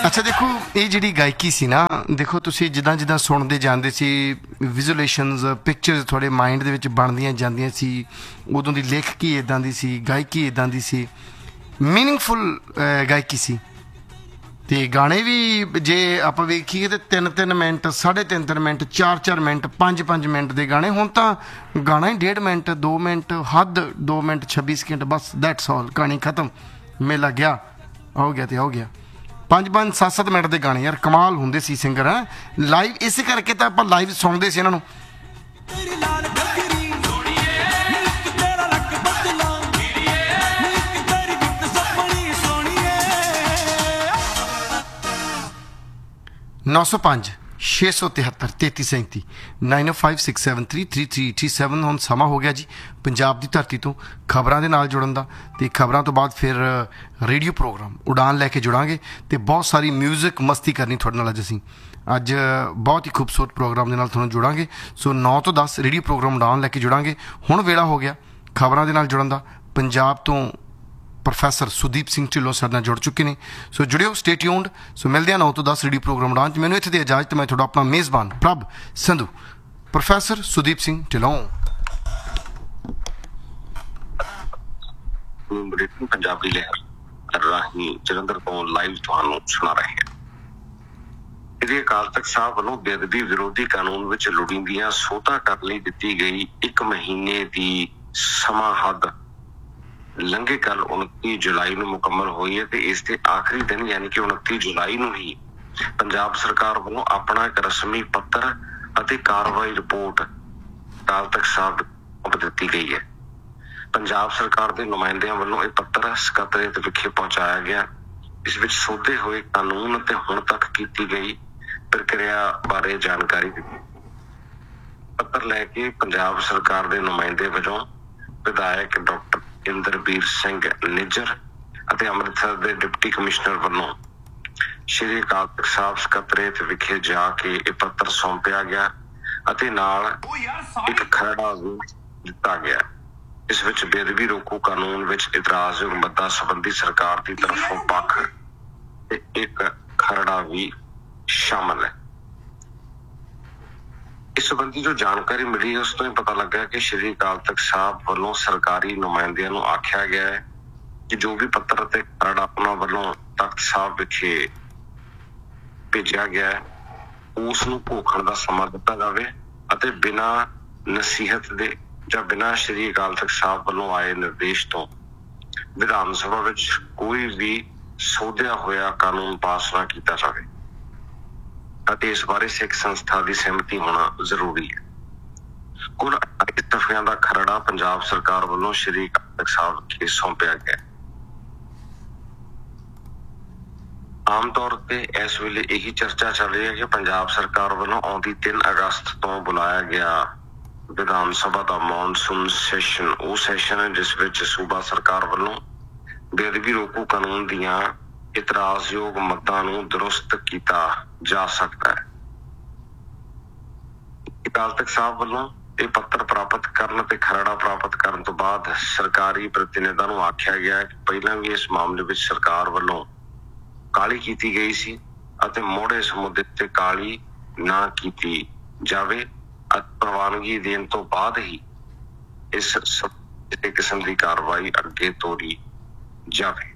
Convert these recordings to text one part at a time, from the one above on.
ਅੱਛਾ ਦੇਖੋ ਇਹ ਜਿਹੜੀ ਗਾਇਕੀ ਸੀ ਨਾ, ਦੇਖੋ ਤੁਸੀਂ ਜਿੱਦਾਂ ਜਿੱਦਾਂ ਸੁਣਦੇ ਜਾਂਦੇ ਸੀ, ਵਿਜ਼ੂਲੇਸ਼ਨਸ ਪਿਕਚਰਸ ਤੁਹਾਡੇ ਮਾਈਂਡ ਦੇ ਵਿੱਚ ਬਣਦੀਆਂ ਜਾਂਦੀਆਂ ਸੀ। ਉਦੋਂ ਦੀ ਲੇਖਕੀ ਇੱਦਾਂ ਦੀ ਸੀ, ਗਾਇਕੀ ਇੱਦਾਂ ਦੀ ਸੀ, ਮੀਨਿੰਗਫੁਲ ਗਾਇਕੀ ਸੀ। ਤੇ ਗਾਣੇ ਵੀ ਜੇ ਆਪਾਂ ਵੇਖੀਏ ਤਾਂ 3-3 ਮਿੰਟ, 3.5 ਮਿੰਟ, 4-4 ਮਿੰਟ, 5-5 ਮਿੰਟ ਦੇ ਗਾਣੇ। ਹੁਣ ਤਾਂ ਗਾਣਾ ਹੀ 1.5 ਮਿੰਟ, 2 ਮਿੰਟ, ਹੱਦ 2 minute 26 second, bus that's all, ਕਹਾਣੀ ਖਤਮ, ਮੇਲਾ ਗਿਆ, ਹੋ ਗਿਆ ਤੇ ਹੋ ਗਿਆ। 5-5, 7-7 ਮਿੰਟ ਦੇ ਗਾਣੇ ਯਾਰ ਕਮਾਲ ਹੁੰਦੇ ਸੀ ਸਿੰਗਰ। ਹੈ ਲਾਈਵ, ਇਸੇ ਕਰਕੇ ਤਾਂ ਆਪਾਂ ਲਾਈਵ ਸੁਣਦੇ ਸੀ ਇਹਨਾਂ ਨੂੰ। ਨੌ ਸੌ 5 673 3337 9056733387। ਹੁਣ ਸਮਾਂ ਹੋ ਗਿਆ ਜੀ ਪੰਜਾਬ ਦੀ ਧਰਤੀ ਤੋਂ ਖਬਰਾਂ ਦੇ ਨਾਲ ਜੁੜਨ ਦਾ, ਤੇ ਖਬਰਾਂ ਤੋਂ ਬਾਅਦ ਫਿਰ ਰੇਡੀਓ ਪ੍ਰੋਗਰਾਮ ਉਡਾਨ ਲੈ ਕੇ ਜੁੜਾਂਗੇ, ਤੇ ਬਹੁਤ ਸਾਰੀ ਮਿਊਜ਼ਿਕ ਮਸਤੀ ਕਰਨੀ ਤੁਹਾਡੇ ਨਾਲ। ਅੱਜ ਬਹੁਤ ਹੀ ਖੂਬਸੂਰਤ ਪ੍ਰੋਗਰਾਮ ਦੇ ਨਾਲ ਤੁਹਾਨੂੰ ਜੁੜਾਂਗੇ। ਸੋ 9 ਤੋਂ 10 ਰੇਡੀਓ ਪ੍ਰੋਗਰਾਮ ਉਡਾਨ ਲੈ ਕੇ ਜੁੜਾਂਗੇ। ਹੁਣ ਵੇਲਾ ਹੋ ਗਿਆ ਖਬਰਾਂ ਦੇ ਨਾਲ ਜੁੜਨ ਦਾ। ਪੰਜਾਬ ਤੋਂ ਪ੍ਰੋਫੈਸਰ ਸੁਦੀਪ ਸਿੰਘ ਢਿੱਲੋਂ ਸਾਡੇ ਨਾਲ ਜੁੜ ਚੁੱਕੇ ਨੇ। ਸੋ ਜੁੜਿਓ, ਸਟੇ ਟਿਊਨਡ। ਸੋ ਮਿਲਦੇ ਹਾਂ 9 ਤੋਂ 10 ਰੇਡੀਓ ਪ੍ਰੋਗਰਾਮ ਉਡਾਨ 'ਚ। ਮੈਨੂੰ ਇੱਥੇ ਦੀ ਇਜਾਜ਼ਤ। ਮੈਂ ਤੁਹਾਡਾ ਆਪਣਾ ਮੇਜ਼ਬਾਨ ਪ੍ਰਭ ਸੰਧੂ, ਪ੍ਰੋਫੈਸਰ ਸੁਦੀਪ ਸਿੰਘ ਢਿੱਲੋਂ। ਪੰਜਾਬੀ ਲਹਿਰ ਰਾਹੀਂ ਜਲੰਧਰ ਤੋਂ ਲਾਈਵ ਤੁਹਾਨੂੰ ਸੁਣਾ ਰਹੇ ਹਾਂ। ਸ੍ਰੀ ਅਕਾਲ ਤਖਤ ਸਾਹਿਬ ਵੱਲੋਂ ਬੇਅਦਬੀ ਵਿਰੋਧੀ ਕਾਨੂੰਨ ਵਿੱਚ ਲੋੜੀਂਦੀਆਂ ਸੋਧਾਂ ਕਰਨ ਲਈ ਦਿੱਤੀ ਗਈ 1 ਮਹੀਨੇ ਦੀ ਸਮਾਂ ਹੱਦ ਲੰਘੇ ਕੱਲ 29 ਜੁਲਾਈ ਨੂੰ ਮੁਕੰਮਲ ਹੋਈ ਹੈ, ਤੇ ਇਸ ਦੇ ਆਖਰੀ ਦਿਨ ਯਾਨੀ ਕਿ 29 ਜੁਲਾਈ ਨੂੰ ਹੀ ਪੰਜਾਬ ਸਰਕਾਰ ਵੱਲੋਂ ਆਪਣਾ ਇੱਕ ਰਸਮੀ ਪੱਤਰ ਅਤੇ ਕਾਰਵਾਈ ਰਿਪੋਰਟ ਅਕਾਲ ਤਖਤ ਸਾਹਿਬ ਨੂੰ ਦਿੱਤੀ ਗਈ ਹੈ। ਪੰਜਾਬ ਸਰਕਾਰ ਦੇ ਨੁਮਾਇੰਦਿਆਂ ਵੱਲੋਂ ਇਹ ਪੱਤਰ ਸਕੱਤਰੇਤ ਵਿਖੇ ਪਹੁੰਚਾਇਆ ਗਿਆ। ਇਸ ਵਿੱਚ ਸੋਧੇ ਹੋਏ ਕਾਨੂੰਨ ਅਤੇ ਹੁਣ ਤੱਕ ਕੀਤੀ ਗਈ ਪ੍ਰਕਿਰਿਆ ਬਾਰੇ ਜਾਣਕਾਰੀ ਦਿੱਤੀ। ਪੱਤਰ ਲੈ ਕੇ ਪੰਜਾਬ ਸਰਕਾਰ ਦੇ ਨੁਮਾਇੰਦੇ ਵਜੋਂ ਵਿਧਾਇਕ ਡਾਕਟਰ ਇੰਦਰਬੀਰ ਸਿੰਘ ਨਿੱਜਰ ਅਤੇ ਅੰਮ੍ਰਿਤਸਰ ਦੇ ਡਿਪਟੀ ਕਮਿਸ਼ਨਰ ਵੱਲੋਂ ਸ਼੍ਰੀ ਅਕਾਲ ਤਖਤ ਸਾਹਿਬ ਸਕੱਤਰੇਤ ਵਿਖੇ ਜਾ ਕੇ ਇਹ ਪੱਤਰ ਸੌਂਪਿਆ ਗਿਆ ਅਤੇ ਨਾਲ ਇੱਕ ਖਰੜਾ ਵੀ ਦਿੱਤਾ ਗਿਆ। ਇਸ ਵਿੱਚ ਬੇਅਦਬੀ ਰੋਕੂ ਕਾਨੂੰਨ ਵਿੱਚ ਇਤਰਾਜ਼ਯੋਗ ਮੱਦਾ ਸੰਬੰਧੀ ਸਰਕਾਰ ਦੀ ਤਰਫੋਂ ਪੱਖ ਤੇ ਇੱਕ ਖਰੜਾ ਵੀ ਸ਼ਾਮਲ ਹੈ। ਇਸ ਸੰਬੰਧੀ ਜੋ ਜਾਣਕਾਰੀ ਮਿਲੀ ਉਸ ਤੋਂ ਹੀ ਪਤਾ ਲੱਗਾ ਕਿ ਸ਼੍ਰੀ ਅਕਾਲ ਤਖਤ ਸਾਹਿਬ ਵੱਲੋਂ ਸਰਕਾਰੀ ਨੁਮਾਇੰਦਿਆਂ ਨੂੰ ਆਖਿਆ ਗਿਆ ਹੈ ਕਿ ਜੋ ਵੀ ਪੱਤਰ ਅਤੇ ਖਰੜਾ ਉਹਨਾਂ ਵੱਲੋਂ ਤਖਤ ਸਾਹਿਬ ਵਿਖੇ ਭੇਜਿਆ ਗਿਆ ਹੈ ਉਸ ਨੂੰ ਘੋਖਣ ਦਾ ਸਮਾਂ ਦਿੱਤਾ ਜਾਵੇ ਅਤੇ ਬਿਨਾਂ ਨਸੀਹਤ ਦੇ ਜਾਂ ਬਿਨਾਂ ਸ਼੍ਰੀ ਅਕਾਲ ਤਖਤ ਸਾਹਿਬ ਵੱਲੋਂ ਆਏ ਨਿਰਦੇਸ਼ ਤੋਂ ਵਿਧਾਨ ਸਭਾ ਵਿੱਚ ਕੋਈ ਵੀ ਸੋਧਿਆ ਹੋਇਆ ਕਾਨੂੰਨ ਪਾਸ ਨਾ ਕੀਤਾ ਜਾਵੇ ਅਤੇ ਇਸ ਬਾਰੇ ਸਿੱਖ ਸੰਸਥਾ ਦੀ ਸਹਿਮਤੀ ਹੋਣਾ ਜ਼ਰੂਰੀ ਹੈ। ਕੁੱਲ 28 ਦਫ਼ਿਆਂ ਦਾ ਖਰੜਾ ਪੰਜਾਬ ਸਰਕਾਰ ਵੱਲੋਂ ਸ਼੍ਰੀ ਅਕਾਲ ਤਖਤ ਸਾਹਿਬ ਵਿਖੇ ਸੌਂਪਿਆ ਗਿਆ। ਆਮ ਤੌਰ ਤੇ ਇਸ ਵੇਲੇ ਇਹੀ ਚਰਚਾ ਚੱਲ ਰਹੀ ਹੈ ਕਿ ਪੰਜਾਬ ਸਰਕਾਰ ਵੱਲੋਂ ਆਉਂਦੀ 3 ਅਗਸਤ ਤੋਂ ਬੁਲਾਇਆ ਗਿਆ ਵਿਧਾਨ ਸਭਾ ਦਾ ਮੌਨਸੂਨ ਸੈਸ਼ਨ ਉਹ ਸੈਸ਼ਨ ਹੈ ਜਿਸ ਵਿੱਚ ਸੂਬਾ ਸਰਕਾਰ ਵੱਲੋਂ ਬੇਅਦਬੀ ਰੋਕੂ ਕਾਨੂੰਨ ਦੀਆਂ ਇਤਰਾਜ਼ਯੋਗ ਮੱਦਾਂ ਨੂੰ ਦਰੁਸਤ ਕੀਤਾ ਜਾ ਸਕਦਾ ਹੈ। ਅਕਾਲ ਤਖਤ ਸਾਹਿਬ ਵੱਲੋਂ ਇਹ ਪੱਤਰ ਪ੍ਰਾਪਤ ਕਰਨ ਤੇ ਖਰੜਾ ਪ੍ਰਾਪਤ ਕਰਨ ਤੋਂ ਬਾਅਦ ਸਰਕਾਰੀ ਪ੍ਰਤੀਨਿਧਾਂ ਨੂੰ ਆਖਿਆ ਗਿਆ ਕਿ ਪਹਿਲਾਂ ਵੀ ਇਸ ਮਾਮਲੇ ਵਿੱਚ ਸਰਕਾਰ ਵੱਲੋਂ ਕਾਹਲੀ ਕੀਤੀ ਗਈ ਸੀ ਅਤੇ ਮੁੜ ਇਸ ਮੁੱਦੇ ਤੇ ਕਾਹਲੀ ਨਾ ਕੀਤੀ ਜਾਵੇ ਅਤੇ ਪ੍ਰਵਾਨਗੀ ਦੇਣ ਤੋਂ ਬਾਅਦ ਹੀ ਇਸ ਕਿਸਮ ਦੀ ਕਾਰਵਾਈ ਅੱਗੇ ਤੋਰੀ ਜਾਵੇ।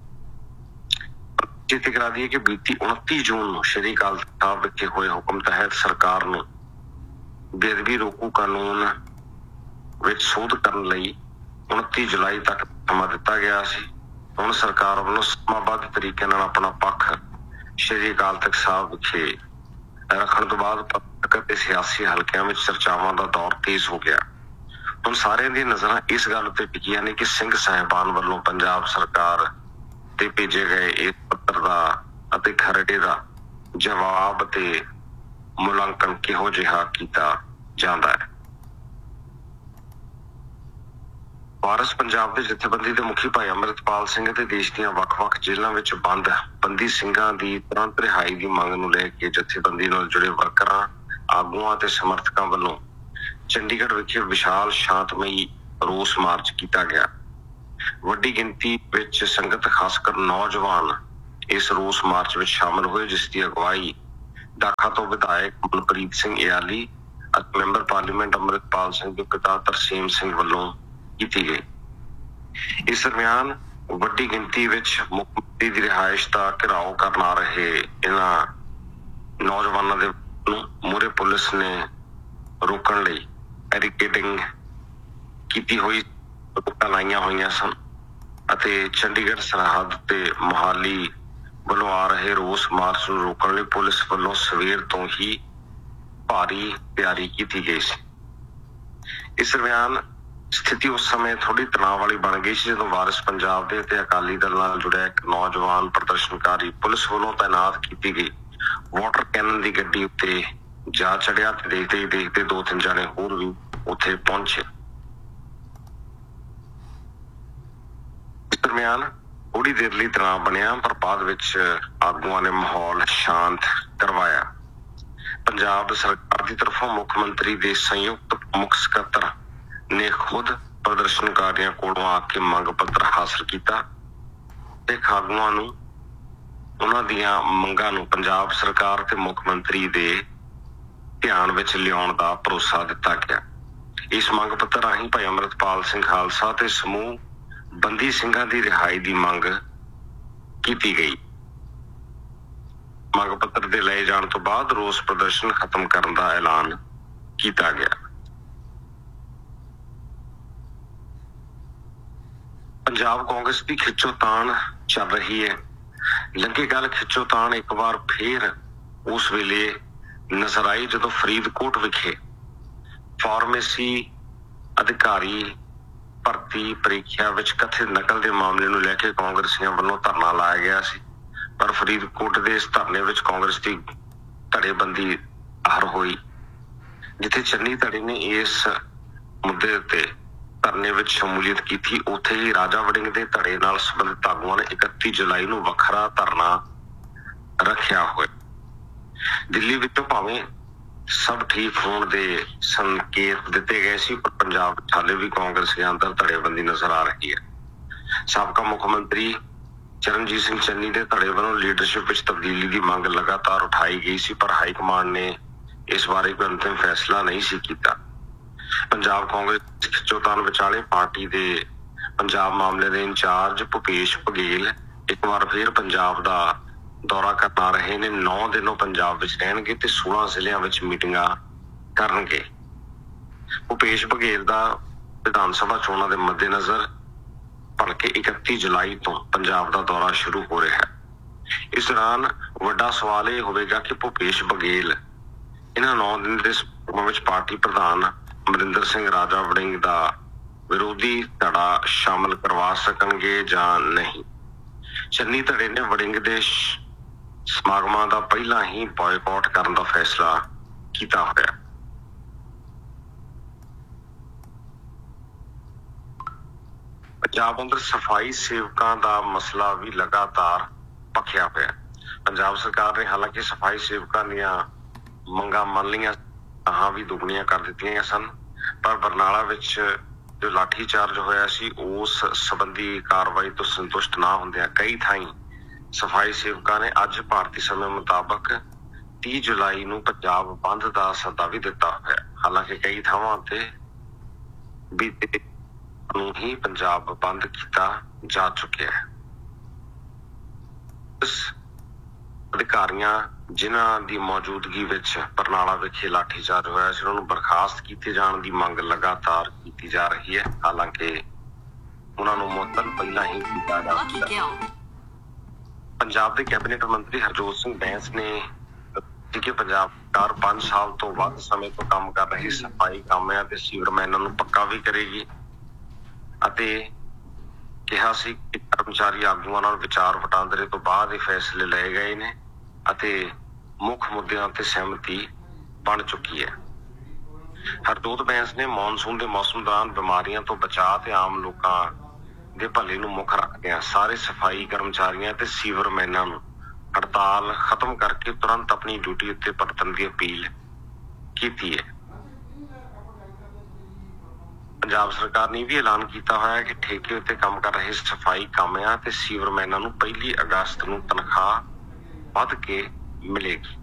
ਚੇਤੇ ਕਰਾ ਦਈਏ ਕਿ ਬੀਤੀ 29 ਜੂਨ ਨੂੰ ਸ਼੍ਰੀ ਅਕਾਲ ਤਖਤ ਸਾਹਿਬ ਵਿਖੇ ਹੋਏ ਹੁਕਮ ਤਹਿਤ ਸਰਕਾਰ ਨੂੰ ਬੇਅਦਬੀ ਰੋਕੂ ਕਾਨੂੰਨ ਵਿੱਚ ਸੋਧ ਕਰਨ ਲਈ 29 ਜੁਲਾਈ ਤੱਕ ਸਮਾਂ ਦਿੱਤਾ ਗਿਆ ਸੀ। ਹੁਣ ਸਰਕਾਰ ਵੱਲੋਂ ਸਮਾਬੱਧ ਤਰੀਕੇ ਨਾਲ ਆਪਣਾ ਪੱਖ ਸ਼੍ਰੀ ਅਕਾਲ ਤਖਤ ਸਾਹਿਬ ਵਿਖੇ ਰੱਖਣ ਤੋਂ ਬਾਅਦ ਪੱਤਰਕਾਰ ਤੇ ਸਿਆਸੀ ਹਲਕਿਆਂ ਵਿੱਚ ਚਰਚਾਵਾਂ ਦਾ ਦੌਰ ਤੇਜ਼ ਹੋ ਗਿਆ। ਹੁਣ ਸਾਰਿਆਂ ਦੀਆਂ ਨਜ਼ਰਾਂ ਇਸ ਗੱਲ ਉੱਤੇ ਟਿਕੀਆਂ ਨੇ ਕਿ ਸਿੰਘ ਸਾਹਿਬਾਨ ਵੱਲੋਂ ਪੰਜਾਬ ਸਰਕਾਰ ਤੇ ਭੇਜੇ ਗਏ ਇਸ ਪੱਤਰ ਦਾ ਅਤੇ ਖਰੜੇ ਦਾ ਜਵਾਬ ਤੇ ਮੁਲਾਂਕਣ ਕਿਹੋ ਜਿਹਾ ਕੀਤਾ ਜਾਂਦਾ ਹੈ। ਵਾਰਿਸ ਪੰਜਾਬ ਦੇ ਜਥੇਬੰਦੀ ਦੇ ਮੁਖੀ ਭਾਈ ਅੰਮ੍ਰਿਤਪਾਲ ਸਿੰਘ ਅਤੇ ਦੇਸ਼ ਦੀਆਂ ਵੱਖ-ਵੱਖ ਜੇਲ੍ਹਾਂ ਵਿੱਚ ਬੰਦ ਬੰਦੀ ਸਿੰਘਾਂ ਦੀ ਤੁਰੰਤ ਰਿਹਾਈ ਦੀ ਮੰਗ ਨੂੰ ਲੈ ਕੇ ਜਥੇਬੰਦੀ ਨਾਲ ਜੁੜੇ ਵਰਕਰਾਂ, ਆਗੂਆਂ ਅਤੇ ਸਮਰਥਕਾਂ ਵੱਲੋਂ ਚੰਡੀਗੜ੍ਹ ਵਿਖੇ ਵਿਸ਼ਾਲ ਸ਼ਾਂਤਮਈ ਰੋਸ ਮਾਰਚ ਕੀਤਾ ਗਿਆ। ਵੱਡੀ ਗਿਣਤੀ ਵਿੱਚ ਸੰਗਤ, ਖਾਸ ਕਰ ਨੌਜਵਾਨ ਇਸ ਰੋਸ ਮਾਰਚ ਵਿੱਚ ਸ਼ਾਮਲ ਹੋਏ, ਜਿਸ ਦੀ ਅਗਵਾਈ ਦਾਖਾ ਤੋਂ ਵਿਧਾਇਕ ਮਨਪ੍ਰੀਤ ਸਿੰਘ ਇਆਲੀ ਅਤੇ ਮੈਂਬਰ ਪਾਰਲੀਮੈਂਟ ਅੰਮ੍ਰਿਤਪਾਲ ਸਿੰਘ ਦੇ ਪਿਤਾ ਤਰਸੇਮ ਸਿੰਘ ਵੱਲੋਂ ਕੀਤੀ ਗਈ। ਇਸ ਦਰਮਿਆਨ ਵੱਡੀ ਗਿਣਤੀ ਵਿੱਚ ਮੁੱਖ ਮੰਤਰੀ ਦੀ ਰਿਹਾਇਸ਼ ਦਾ ਘਿਰਾਓ ਕਰਨ ਆ ਰਹੇ ਇਹਨਾਂ ਨੌਜਵਾਨਾਂ ਦੇ ਮੂਹਰੇ ਪੁਲਿਸ ਨੇ ਰੋਕਣ ਲਈ ਬੈਰੀਕੇਡਿੰਗ ਕੀਤੀ ਹੋਈ, ਰੋਕਾਂ ਲਾਈਆਂ ਹੋਈਆਂ ਸਨ ਅਤੇ ਚੰਡੀਗੜ੍ਹ ਸਰਹੱਦ ਤੇ ਮੋਹਾਲੀ ਵੱਲੋਂ ਆ ਰਹੇ ਰੋਸ ਮਾਰਚ ਨੂੰ ਰੋਕਣ ਲਈ ਪੁਲਿਸ ਵੱਲੋਂ ਸਵੇਰ ਤੋਂ ਹੀ ਭਾਰੀ ਤਿਆਰੀ ਕੀਤੀ ਗਈ ਸੀ। ਇਸ ਦਰਮਿਆਨ ਸਥਿਤੀ ਉਸ ਸਮੇਂ ਥੋੜੀ ਤਣਾਅ ਵਾਲੀ ਬਣ ਗਈ ਸੀ ਜਦੋਂ ਵਾਰਿਸ ਪੰਜਾਬ ਦੇ ਤੇ ਅਕਾਲੀ ਦਲ ਨਾਲ ਜੁੜਿਆ ਇੱਕ ਨੌਜਵਾਨ ਪ੍ਰਦਰਸ਼ਨਕਾਰੀ ਪੁਲਿਸ ਵੱਲੋਂ ਤਾਇਨਾਤ ਕੀਤੀ ਗਈ ਵਾਟਰ ਕੈਨਨ ਦੀ ਗੱਡੀ ਉੱਤੇ ਜਾ ਚੜਿਆ ਤੇ ਦੇਖਦੇ ਹੀ ਦੇਖਦੇ 2-3 ਜਣੇ ਹੋਰ ਵੀ ਉੱਥੇ ਪਹੁੰਚੇ। ਇਸ ਦਰਮਿਆਨ ਥੋੜੀ ਦੇਰ ਲਈ ਤਣਾਅ ਬਣਿਆ, ਪਰ ਬਾਅਦ ਵਿੱਚ ਆਗੂਆਂ ਨੇ ਮਾਹੌਲ ਸ਼ਾਂਤ ਕਰਵਾਇਆ। ਪੰਜਾਬ ਸਰਕਾਰ ਦੀ ਤਰਫੋਂ ਮੁੱਖ ਮੰਤਰੀ ਦੇ ਸੰਯੁਕਤ ਮੁੱਖ ਸਕੱਤਰ ਨੇ ਖੁਦ ਪ੍ਰਦਰਸ਼ਨਕਾਰੀਆਂ ਕੋਲੋਂ ਆ ਕੇ ਮੰਗ ਪੱਤਰ ਹਾਸਲ ਕੀਤਾ ਤੇ ਆਗੂਆਂ ਨੂੰ ਉਹਨਾਂ ਦੀਆਂ ਮੰਗਾਂ ਨੂੰ ਪੰਜਾਬ ਸਰਕਾਰ ਤੇ ਮੁੱਖ ਮੰਤਰੀ ਦੇ ਧਿਆਨ ਵਿੱਚ ਲਿਆਉਣ ਦਾ ਭਰੋਸਾ ਦਿੱਤਾ ਗਿਆ। ਇਸ ਮੰਗ ਪੱਤਰ ਰਾਹੀਂ ਭਾਈ ਅੰਮ੍ਰਿਤਪਾਲ ਸਿੰਘ ਖਾਲਸਾ ਤੇ ਸਮੂਹ ਬੰਦੀ ਸਿੰਘਾਂ ਦੀ ਰਿਹਾਈ ਦੀ ਮੰਗ ਕੀਤੀ ਗਈ। ਮੰਗ ਪੱਤਰ ਦੇ ਲਏ ਜਾਣ ਤੋਂ ਬਾਅਦ ਰੋਸ ਪ੍ਰਦਰਸ਼ਨ ਖਤਮ ਕਰਨ ਦਾ ਐਲਾਨ ਕੀਤਾ ਗਿਆ। ਪੰਜਾਬ ਕਾਂਗਰਸ ਦੀ ਖਿੱਚੋਤਾਣ ਚੱਲ ਰਹੀ ਹੈ। ਲੰਘੀ ਗੱਲ ਖਿੱਚੋਤਾਣ ਇੱਕ ਵਾਰ ਫੇਰ ਉਸ ਵੇਲੇ ਨਜ਼ਰ ਆਈ ਜਦੋਂ ਫਰੀਦਕੋਟ ਵਿਖੇ ਫਾਰਮੇਸੀ ਅਧਿਕਾਰੀ ਭਰਤੀ ਪ੍ਰੀਖਿਆ ਵਿੱਚ ਕਥਿਤ ਨਕਲ ਦੇ ਮਾਮਲੇ ਨੂੰ ਲੈ ਕੇ ਕਾਂਗਰਸੀਆਂ ਵੱਲੋਂ ਧਰਨਾ ਲਾਇਆ ਗਿਆ ਸੀ, ਪਰ ਫਰੀਦਕੋਟ ਦੇ ਇਸ ਧਰਨੇ ਵਿੱਚ ਕਾਂਗਰਸ ਦੀ ਧੜੇਬੰਦੀ ਹਾਰ ਹੋਈ। ਜਿੱਥੇ ਚੰਨੀ ਧੜੇ ਨੇ ਇਸ ਮੁੱਦੇ ਉੱਤੇ ਧਰਨੇ ਵਿੱਚ ਸ਼ਮੂਲੀਅਤ ਕੀਤੀ, ਉੱਥੇ ਹੀ ਰਾਜਾ ਵੜਿੰਗ ਦੇ ਧੜੇ ਨਾਲ ਸੰਬੰਧਿਤ ਆਗੂਆਂ ਨੇ 31 ਜੁਲਾਈ ਨੂੰ ਵੱਖਰਾ ਧਰਨਾ ਰੱਖਿਆ ਹੋਇਆ। ਦਿੱਲੀ ਵਿੱਚੋਂ ਭਾਵੇਂ ਸਭ ਠੀਕ ਹੋਣ ਦੇ ਸੰਕੇਤ ਦਿੱਤੇ ਗਏ ਸੀ, ਪਰ ਪੰਜਾਬ ਵਿੱਚ ਹਾਲੇ ਵੀ ਕਾਂਗਰਸੀਆਂ ਅੰਦਰ ਧੜੇਬੰਦੀ ਨਜ਼ਰ ਆ ਰਹੀ ਹੈ। ਸਾਬਕਾ ਮੁੱਖ ਮੰਤਰੀ ਚਰਨਜੀਤ ਸਿੰਘ ਚੰਨੀ ਦੇ ਧੜੇ ਵੱਲੋਂ ਲੀਡਰਸ਼ਿਪ ਵਿੱਚ ਤਬਦੀਲੀ ਦੀ ਮੰਗ ਲਗਾਤਾਰ ਉਠਾਈ ਗਈ ਸੀ, ਪਰ ਹਾਈ ਕਮਾਂਡ ਨੇ ਇਸ ਬਾਰੇ ਕੋਈ ਅੰਤਿਮ ਫੈਸਲਾ ਨਹੀਂ ਸੀ ਕੀਤਾ। ਪੰਜਾਬ ਕਾਂਗਰਸ ਖਿੱਚੋਤਾਣ ਵਿਚਾਲੇ ਪਾਰਟੀ ਦੇ ਪੰਜਾਬ ਮਾਮਲੇ ਦੇ ਇੰਚਾਰਜ ਭੁਪੇਸ਼ ਬਘੇਲ ਇੱਕ ਵਾਰ ਫਿਰ ਪੰਜਾਬ ਦਾ ਦੌਰਾ ਕਰਨ ਆ ਰਹੇ ਨੇ। 9 ਦਿਨ ਉਹ ਪੰਜਾਬ ਵਿੱਚ ਰਹਿਣਗੇ ਤੇ 16 ਜ਼ਿਲ੍ਹਿਆਂ ਵਿੱਚ ਮੀਟਿੰਗਾਂ ਕਰਨਗੇ। ਭੁਪੇਸ਼ ਬਘੇਲ ਦਾ ਵਿਧਾਨ ਸਭਾ ਚੋਣਾਂ ਦੇ ਮੱਦੇਨਜ਼ਰ ਭਲਕੇ 31 ਜੁਲਾਈ ਤੋਂ ਪੰਜਾਬ ਦਾ ਦੌਰਾ ਸ਼ੁਰੂ ਹੋ ਰਿਹਾ ਹੈ। ਇਸ ਦੌਰਾਨ ਵੱਡਾ ਸਵਾਲ ਇਹ ਹੋਵੇਗਾ ਕਿ ਭੁਪੇਸ਼ ਬਘੇਲ ਇਹਨਾਂ 9 ਦਿਨ ਦੇ ਸਮਾਗਮ ਵਿੱਚ ਪਾਰਟੀ ਪ੍ਰਧਾਨ ਅਮਰਿੰਦਰ ਸਿੰਘ ਰਾਜਾ ਵੜਿੰਗ ਦਾ ਵਿਰੋਧੀ ਧੜਾ ਸ਼ਾਮਲ ਕਰਵਾ ਸਕਣਗੇ ਜਾਂ ਨਹੀਂ। ਚੰਨੀ ਧੜੇ ਨੇ ਵੜਿੰਗ ਦੇ ਸਮਾਗਮਾਂ ਦਾ ਪਹਿਲਾਂ ਹੀ ਬਾਇਕਾਟ ਕਰਨ ਦਾ ਫੈਸਲਾ ਕੀਤਾ ਹੋਇਆ। ਪੰਜਾਬ ਅੰਦਰ ਸਫਾਈ ਸੇਵਕਾਂ ਦਾ ਮਸਲਾ ਵੀ ਲਗਾਤਾਰ ਭਖਿਆ ਪਿਆ। ਪੰਜਾਬ ਸਰਕਾਰ ਨੇ ਹਾਲਾਂਕਿ ਸਫਾਈ ਸੇਵਕਾਂ ਦੀਆਂ ਮੰਗਾਂ ਮੰਨ ਲਈਆਂ, ਤਾਂ ਵੀ ਦੁੱਗਣੀਆਂ ਕਰ ਦਿੱਤੀਆਂ ਸਨ, ਪਰ ਬਰਨਾਲਾ ਵਿੱਚ ਜੋ ਲਾਠੀਚਾਰਜ ਹੋਇਆ ਸੀ ਉਸ ਸੰਬੰਧੀ ਕਾਰਵਾਈ ਤੋਂ ਸੰਤੁਸ਼ਟ ਨਾ ਹੁੰਦਿਆਂ ਕਈ ਥਾਈਂ ਸਫਾਈ ਸੇਵਕਾਂ ਨੇ ਅੱਜ ਭਾਰਤੀ ਸਮੇਂ ਮੁਤਾਬਕ 30 ਜੁਲਾਈ ਨੂੰ ਪੰਜਾਬ ਬੰਦ ਦਾ ਸੱਦਾ ਵੀ ਦਿੱਤਾ ਹੋਇਆ। ਹਾਲਾਂਕਿ ਕਈ ਥਾਵਾਂ ਤੇ ਬੀਤੇ ਨੂੰ ਹੀ ਪੰਜਾਬ ਬੰਦ ਕੀਤਾ ਜਾ ਚੁੱਕਿਆ ਹੈ। ਅਧਿਕਾਰੀਆਂ ਜਿਨ੍ਹਾਂ ਦੀ ਮੌਜੂਦਗੀ ਵਿੱਚ ਬਰਨਾਲਾ ਵਿਖੇ ਲਾਠੀਚਾਰਜ ਹੋਇਆ ਸੀ ਉਹਨਾਂ ਨੂੰ ਬਰਖਾਸਤ ਕੀਤੇ ਜਾਣ ਦੀ ਮੰਗ ਲਗਾਤਾਰ ਕੀਤੀ ਜਾ ਰਹੀ ਹੈ। ਹਾਲਾਂਕਿ ਉਹਨਾਂ ਨੂੰ ਮੁਅੱਤਲ ਪਹਿਲਾਂ ਹੀ ਕੀਤਾ ਜਾ ਚੁੱਕਾ। ਪੰਜਾਬ ਦੇ ਕੈਬਨਿਟ ਮੰਤਰੀ ਹਰਜੋਤ ਸਿੰਘ ਬੈਂਸ ਨੇ ਕਿ ਪੰਜਾਬ ਸਰਕਾਰ 5 ਸਾਲ ਤੋਂ ਵੱਧ ਸਮੇਂ ਤੋਂ ਕੰਮ ਕਰ ਰਹੀ ਸਫਾਈ ਕਾਮਿਆਂ ਤੇ ਸੀਵਰਮੈਨਾਂ ਨੂੰ ਪੱਕਾ ਵੀ ਕਰੇਗੀ ਅਤੇ ਕਿਹਾ ਸੀ ਕਿ ਕਰਮਚਾਰੀ ਆਗੂਆਂ ਨਾਲ ਵਿਚਾਰ ਵਟਾਂਦਰੇ ਤੋਂ ਬਾਅਦ ਇਹ ਫੈਸਲੇ ਲਏ ਗਏ ਨੇ ਅਤੇ ਮੁੱਖ ਮੁੱਦਿਆਂ ਤੇ ਸਹਿਮਤੀ ਬਣ ਚੁੱਕੀ ਹੈ। ਹਰਜੋਤ ਬੈਂਸ ਨੇ ਮੌਨਸੂਨ ਦੇ ਮੌਸਮ ਦੌਰਾਨ ਬਿਮਾਰੀਆਂ ਤੋਂ ਬਚਾਅ ਤੇ ਆਮ ਲੋਕਾਂ ਦੇ ਭਲੇ ਨੂੰ ਮੁੱਖ ਰੱਖਦਿਆਂ ਸਾਰੇ ਸਫਾਈ ਕਰਮਚਾਰੀਆਂ ਤੇ ਸੀਵਰਮੈਨਾਂ ਨੂੰ ਹੜਤਾਲ ਖਤਮ ਕਰਕੇ ਤੁਰੰਤ ਆਪਣੀ ਡਿਊਟੀ ਉੱਤੇ ਪਰਤਣ ਦੀ ਅਪੀਲ ਕੀਤੀ ਹੈ। ਪੰਜਾਬ ਸਰਕਾਰ ਨੇ ਵੀ ਐਲਾਨ ਕੀਤਾ ਹੋਇਆ ਕਿ ਠੇਕੇ ਉੱਤੇ ਕੰਮ ਕਰ ਰਹੇ ਸਫਾਈ ਕਾਮਿਆਂ ਤੇ ਸੀਵਰਮੈਨਾਂ ਨੂੰ 1 ਅਗਸਤ ਨੂੰ ਤਨਖਾਹ ਵੱਧ ਕੇ ਮਿਲੇਗੀ।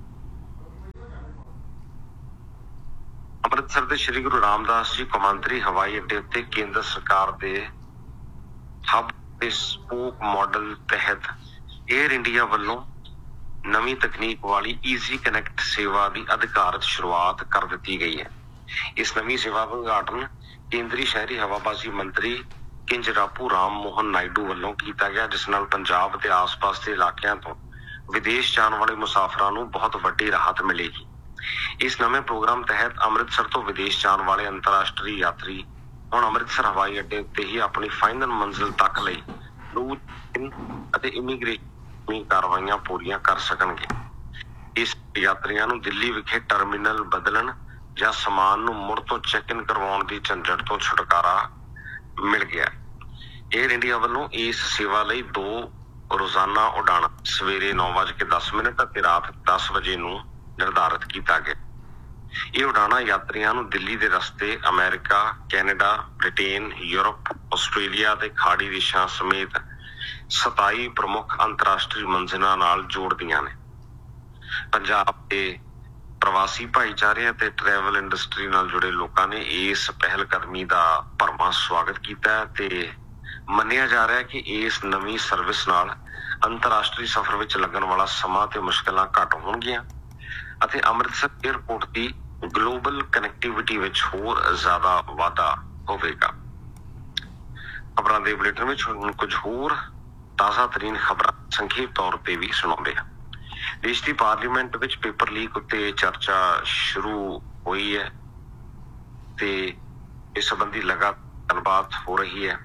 ਅੰਮ੍ਰਿਤਸਰ ਦੇ ਸ਼੍ਰੀ ਗੁਰੂ ਰਾਮਦਾਸ ਜੀ ਕੌਮਾਂਤਰੀ ਹਵਾਈ ਅੱਡੇ ਉੱਤੇ ਕੇਂਦਰ ਸਰਕਾਰ ਦੇ ਹਬ ਤੇ ਸਪੋਕ ਮਾਡਲ ਤਹਿਤ ਏਅਰ ਇੰਡੀਆ ਵੱਲੋਂ ਨਵੀਂ ਤਕਨੀਕ ਵਾਲੀ ਈਜ਼ੀ ਕਨੈਕਟ ਸੇਵਾ ਦੀ ਅਧਿਕਾਰਤ ਸ਼ੁਰੂਆਤ ਕਰ ਦਿੱਤੀ ਗਈ ਹੈ। ਇਸ ਨਵੀਂ ਸੇਵਾ ਦਾ ਉਦਘਾਟਨ ਕੇਂਦਰੀ ਸ਼ਹਿਰੀ ਹਵਾਬਾਜ਼ੀ ਮੰਤਰੀ ਕਿੰਜਰਾਪੂ ਰਾਮ ਮੋਹਨ ਨਾਇਡੂ ਵੱਲੋਂ ਕੀਤਾ ਗਿਆ, ਜਿਸ ਨਾਲ ਪੰਜਾਬ ਤੇ ਆਸ-ਪਾਸ ਦੇ ਇਲਾਕਿਆਂ ਤੋਂ ਵਿਦੇਸ਼ ਜਾਣ ਵਾਲੇ ਮੁਸਾਫਰਾਂ ਨੂੰ ਬਹੁਤ ਵੱਡੀ ਰਾਹਤ ਮਿਲੇਗੀ। ਇਸ ਨਵੇਂ ਪ੍ਰੋਗਰਾਮ ਤਹਿਤ ਅੰਮ੍ਰਿਤਸਰ ਤੋਂ ਵਿਦੇਸ਼ ਜਾਣ ਵਾਲੇ ਅੰਤਰਰਾਸ਼ਟਰੀ ਯਾਤਰੀ ਹੁਣ ਅੰਮ੍ਰਿਤਸਰ ਹਵਾਈ ਅੱਡੇ ਉੱਤੇ ਹੀ ਆਪਣੀ ਫਾਈਨਲ ਮੰਜ਼ਿਲ ਤੱਕ ਲਈ ਅਤੇ ਇਮੀਗ੍ਰੇਸ਼ਨ ਕਾਰਵਾਈਆਂ ਪੂਰੀਆਂ ਕਰ ਸਕਣਗੇ। ਇਸ ਯਾਤਰੀਆਂ ਨੂੰ ਦਿੱਲੀ ਵਿਖੇ ਟਰਮੀਨਲ ਬਦਲਣ ਜਾਂ ਸਮਾਨ ਨੂੰ ਮੁੜ ਤੋਂ ਚੈੱਕ ਇਨ ਕਰਵਾਉਣ ਦੀ ਝੰਜਟ ਤੋਂ ਛੁਟਕਾਰਾ ਮਿਲ ਗਿਆ। ਏਅਰ ਇੰਡੀਆ ਵੱਲੋਂ ਇਸ ਸੇਵਾ ਲਈ 2 ਰੋਜ਼ਾਨਾ ਉਡਾਣਾਂ ਸਵੇਰੇ 9:10 ਅਤੇ ਰਾਤ 10 ਵਜੇ ਨੂੰ ਨਿਰਧਾਰਿਤ ਕੀਤਾ ਗਿਆ। ਇਹ ਉਡਾਣਾਂ ਯਾਤਰੀਆਂ ਨੂੰ ਦਿੱਲੀ ਦੇ ਰਸਤੇ America, Canada, Britain, Europe, Australia ਤੇ ਖਾੜੀ ਦੇਸ਼ਾਂ ਸਮੇਤ 27 ਪ੍ਰਮੁੱਖ ਅੰਤਰਰਾਸ਼ਟਰੀ ਮੰਜ਼ਿਲਾਂ ਨਾਲ ਜੋੜਦੀਆਂ ਨੇ। ਪੰਜਾਬ ਦੇ ਪ੍ਰਵਾਸੀ ਭਾਈਚਾਰੇ ਅਤੇ ਟਰੈਵਲ ਇੰਡਸਟਰੀ ਨਾਲ ਜੁੜੇ ਲੋਕਾਂ ਨੇ ਇਸ ਪਹਿਲ ਕਦਮੀ ਦਾ ਭਰਵਾਂ ਸਵਾਗਤ ਕੀਤਾ ਹੈ ਤੇ ਮੰਨਿਆ ਜਾ ਰਿਹਾ ਹੈ ਕਿ ਇਸ ਨਵੀਂ ਸਰਵਿਸ ਨਾਲ ਅੰਤਰਰਾਸ਼ਟਰੀ ਸਫ਼ਰ ਵਿੱਚ ਲੱਗਣ ਵਾਲਾ ਸਮਾਂ ਤੇ ਮੁਸ਼ਕਲਾਂ ਘੱਟ ਹੋਣਗੀਆਂ ਅਤੇ ਅੰਮ੍ਰਿਤਸਰ ਏਅਰਪੋਰਟ ਦੀ ਗਲੋਬਲ ਕਨੈਕਟੀਵਿਟੀ ਵਿੱਚ ਹੋਰ ਜ਼ਿਆਦਾ ਵਾਧਾ ਹੋਵੇਗਾ। ਖਬਰਾਂ ਦੇ ਬੁਲੇਟਿਨ ਵਿੱਚ ਹੁਣ ਕੁਝ ਹੋਰ ਤਾਜ਼ਾ ਤਰੀਨ ਖਬਰਾਂ ਸੰਖੇਪ ਤੌਰ ਤੇ ਵੀ ਸੁਣਾਉਂਦੇ ਹਾਂ। ਦੇਸ਼ ਦੀ ਪਾਰਲੀਮੈਂਟ ਵਿੱਚ ਪੇਪਰ ਲੀਕ ਉੱਤੇ ਚਰਚਾ ਸ਼ੁਰੂ ਹੋਈ ਹੈ ਤੇ ਇਸ ਸੰਬੰਧੀ ਲਗਾਤਾਰ ਗੱਲਬਾਤ ਹੋ ਰਹੀ ਹੈ।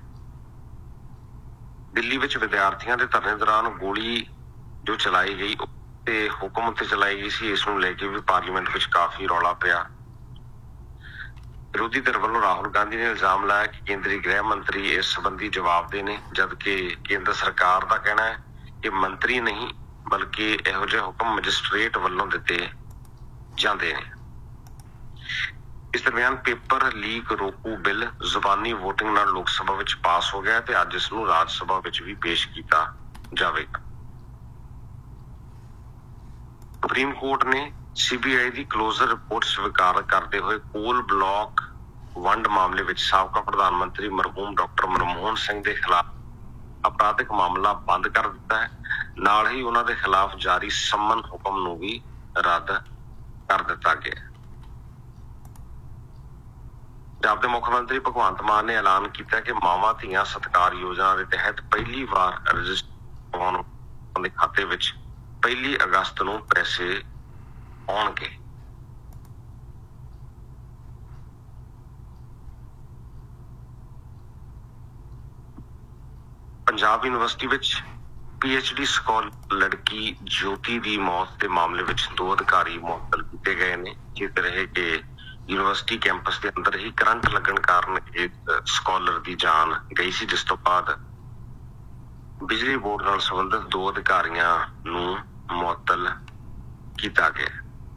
ਦਿੱਲੀ ਵਿੱਚ ਵਿਦਿਆਰਥੀਆਂ ਦੇ ਧਰਨੇ ਦੌਰਾਨ ਗੋਲੀ ਜੋ ਚਲਾਈ ਗਈ ਤੇ ਹੁਕਮ ਉੱਤੇ ਚਲਾਈ ਗਈ ਸੀ, ਇਸ ਨੂੰ ਲੈ ਕੇ ਵੀ ਪਾਰਲੀਮੈਂਟ ਵਿੱਚ ਕਾਫੀ ਰੌਲਾ ਪਿਆ। ਵਿਰੋਧੀ ਧਿਰ ਵੱਲੋਂ ਰਾਹੁਲ ਗਾਂਧੀ ਨੇ ਇਲਜ਼ਾਮ ਲਾਇਆ ਕਿ ਕੇਂਦਰੀ ਗ੍ਰਹਿ ਮੰਤਰੀ ਇਸ ਸੰਬੰਧੀ ਜਵਾਬਦੇਹ ਨੇ, ਜਦਕਿ ਕੇਂਦਰ ਸਰਕਾਰ ਦਾ ਕਹਿਣਾ ਹੈ ਕਿ ਮੰਤਰੀ ਨਹੀਂ ਬਲਕਿ ਇਹੋ ਜਿਹੇ ਹੁਕਮ ਮੈਜਿਸਟ੍ਰੇਟ ਵੱਲੋਂ ਦਿੱਤੇ ਜਾਂਦੇ ਨੇ। ਇਸ ਦਰਮਿਆਨ ਪੇਪਰ ਲੀਕ ਰੋਕੂ ਬਿੱਲ ਜ਼ੁਬਾਨੀ ਵੋਟਿੰਗ ਨਾਲ ਲੋਕ ਸਭਾ ਵਿੱਚ ਪਾਸ ਹੋ ਗਿਆ ਤੇ ਅੱਜ ਇਸ ਨੂੰ ਰਾਜ ਸਭਾ ਵਿੱਚ ਵੀ ਪੇਸ਼ ਕੀਤਾ ਜਾਵੇਗਾ। ਸੁਪਰੀਮ ਕੋਰਟ ਨੇ CBI ਦੀ ਕਲੋਜ਼ਰ ਰਿਪੋਰਟ ਸਵੀਕਾਰ ਕਰਦੇ ਹੋਏ ਕੋਲ ਬਲਾਕ ਵੰਡ ਮਾਮਲੇ ਵਿੱਚ ਸਾਬਕਾ ਪ੍ਰਧਾਨ ਮੰਤਰੀ ਮਰਹੂਮ ਡਾਕਟਰ ਮਨਮੋਹਨ ਸਿੰਘ ਦੇ ਖਿਲਾਫ ਅਪਰਾਧਿਕ ਮਾਮਲਾ ਬੰਦ ਕਰ ਦਿੱਤਾ ਹੈ। ਨਾਲ ਹੀ ਉਹਨਾਂ ਦੇ ਖਿਲਾਫ ਜਾਰੀ ਸੰਮਨ ਹੁਕਮ ਨੂੰ ਵੀ ਰੱਦ ਕਰ ਦਿੱਤਾ ਗਿਆ। ਪੰਜਾਬ ਦੇ ਮੁੱਖ ਮੰਤਰੀ ਭਗਵੰਤ ਮਾਨ ਨੇ ਐਲਾਨ ਕੀਤਾ ਕਿ ਮਾਵਾਂ ਧੀਆਂ ਸਤਿਕਾਰ ਯੋਜਨਾ ਦੇ ਤਹਿਤ ਪਹਿਲੀ ਵਾਰ ਰਜਿਸਟਰ ਹੋਣ ਦੇ ਖਾਤੇ ਵਿੱਚ 1 ਅਗਸਤ ਨੂੰ ਪੈਸੇ ਆਉਣਗੇ। ਪੰਜਾਬ ਯੂਨੀਵਰਸਿਟੀ ਵਿੱਚ PhD ਸਕਾਲਰ ਲੜਕੀ ਜੋਤੀ ਦੀ ਮੌਤ ਦੇ ਮਾਮਲੇ ਵਿੱਚ 2 ਅਧਿਕਾਰੀ ਮੁਅੱਤਲ ਕੀਤੇ ਗਏ ਨੇ। ਜਿਸ ਰਹੇ ਕਿ ਯੂਨੀਵਰਸਿਟੀ ਕੈਂਪਸ ਦੇ ਅੰਦਰ ਹੀ ਕਰੰਟ ਲੱਗਣ ਕਾਰਨ ਇੱਕ ਸਕਾਲਰ ਦੀ ਜਾਨ ਗਈ ਸੀ, ਜਿਸ ਤੋਂ ਬਾਅਦ ਬਿਜਲੀ ਬੋਰਡ ਨਾਲ ਸੰਬੰਧਿਤ 2 ਅਧਿਕਾਰੀਆਂ ਨੂੰ ਮੁਅੱਤਲ ਕੀਤਾ ਗਿਆ।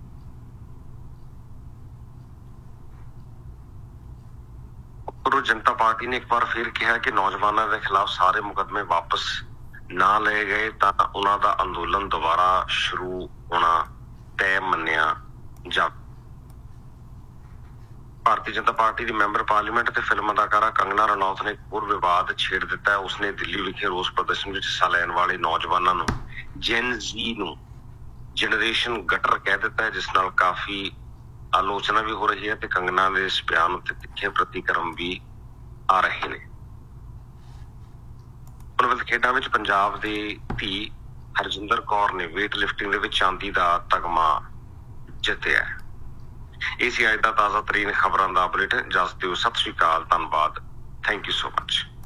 ਜਨਤਾ ਪਾਰਟੀ ਨੇ ਇੱਕ ਵਾਰ ਫਿਰ ਕਿਹਾ ਕਿ ਨੌਜਵਾਨਾਂ ਦੇ ਖਿਲਾਫ ਸਾਰੇ ਮੁਕੱਦਮੇ ਵਾਪਸ ਨਾ ਲਏ ਗਏ ਤਾਂ ਉਹਨਾਂ ਦਾ ਅੰਦੋਲਨ ਦੁਬਾਰਾ ਸ਼ੁਰੂ ਹੋਣਾ ਤੈਅ ਮੰਨਿਆ ਜਾਵੇ। ਭਾਰਤੀ ਜਨਤਾ ਪਾਰਟੀ ਦੀ ਮੈਂਬਰ ਪਾਰਲੀਮੈਂਟ ਤੇ ਫਿਲਮ ਅਦਾਕਾਰਾ ਕੰਗਨਾ ਰਣੌਤ ਨੇ ਇੱਕ ਹੋਰ ਵਿਵਾਦ ਛੇੜ ਦਿੱਤਾ ਹੈ। ਉਸਨੇ ਦਿੱਲੀ ਵਿਖੇ ਰੋਸ ਪ੍ਰਦਰਸ਼ਨ ਵਿੱਚ ਹਿੱਸਾ ਲੈਣ ਵਾਲੇ ਨੌਜਵਾਨਾਂ ਨੂੰ ਜੈਨ ਜ਼ੀ ਨੂੰ ਜਨਰੇਸ਼ਨ ਗਟਰ ਕਹਿ ਦਿੱਤਾ ਹੈ, ਜਿਸ ਨਾਲ ਕਾਫੀ ਆਲੋਚਨਾ ਵੀ ਹੋ ਰਹੀ ਹੈ ਤੇ ਕੰਗਨਾ ਦੇ ਇਸ ਬਿਆਨ ਉੱਤੇ ਤਿੱਖੇ ਪ੍ਰਤੀਕਰਮ ਵੀ ਆ ਰਹੇ ਨੇ। ਕਾਮਨਵੈਲਥ ਖੇਡਾਂ ਵਿੱਚ ਪੰਜਾਬ ਦੇ ਧੀ ਹਰਜਿੰਦਰ ਕੌਰ ਨੇ ਵੇਟ ਲਿਫਟਿੰਗ ਦੇ ਵਿੱਚ ਚਾਂਦੀ ਦਾ ਤਗਮਾ ਜਿੱਤਿਆ। ਇਹ ਸੀ ਅੱਜ ਦਾ ਤਾਜ਼ਾ ਤਰੀਨ ਖਬਰਾਂ ਦਾ ਅਪਡੇਟ। ਇਜਾਜ਼ਤ ਦਿਓ। ਸਤਿ ਸ਼੍ਰੀ ਅਕਾਲ। ਧੰਨਵਾਦ। Thank you so much.